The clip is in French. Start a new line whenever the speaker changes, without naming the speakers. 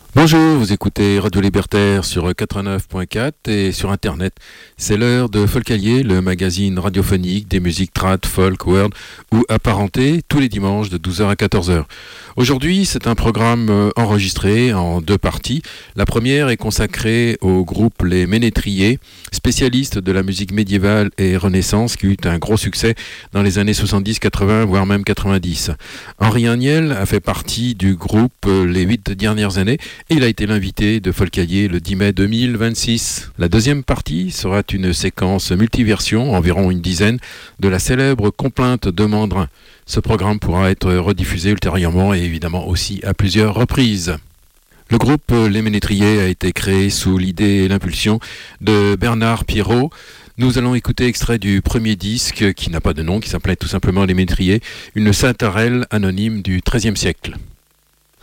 Bonjour, vous écoutez Radio Libertaire sur 89.4 et sur Internet. C'est l'heure de Folkalier, le magazine radiophonique des musiques trad, folk, world ou apparentées, tous les dimanches de 12h à 14h. Aujourd'hui, c'est un programme enregistré en deux parties. La première est consacrée au groupe Les Ménétriers, spécialistes de la musique médiévale et renaissance qui eut un gros succès dans les années 70, 80, voire même 90. Henri Aniel a fait partie du groupe les 8 dernières années et il a été l'invité de Folkalier le 10 mai 2026. La deuxième partie sera une séquence multiversion, environ une dizaine, de la célèbre Complainte de Mandrin. Ce programme pourra être rediffusé ultérieurement et évidemment aussi à plusieurs reprises. Le groupe Les Ménétriers a été créé sous l'idée et l'impulsion de Bernard Pierrot. Nous allons écouter extrait du premier disque qui n'a pas de nom, qui s'appelait tout simplement Les Ménétriers, une saintarelle anonyme du XIIIe siècle.